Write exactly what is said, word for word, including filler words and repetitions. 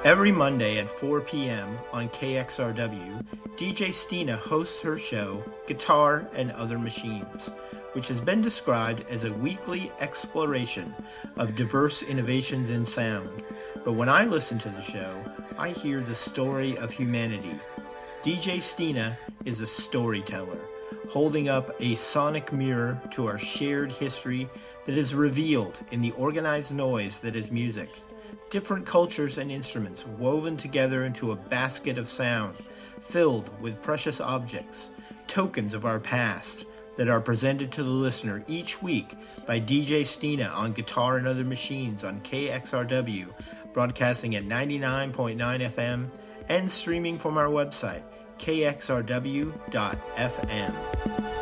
Every Monday at four p.m. on K X R W, D J Stina hosts her show, Guitar and Other Machines, which has been described as a weekly exploration of diverse innovations in sound. But when I listen to the show, I hear the story of humanity. D J Stina is a storyteller, holding up a sonic mirror to our shared history that is revealed in the organized noise that is music. Different cultures and instruments woven together into a basket of sound, filled with precious objects, tokens of our past, that are presented to the listener each week by D J Stina on Guitar and Other Machines on K X R W, broadcasting at ninety-nine point nine F M and streaming from our website, K X R W dot F M.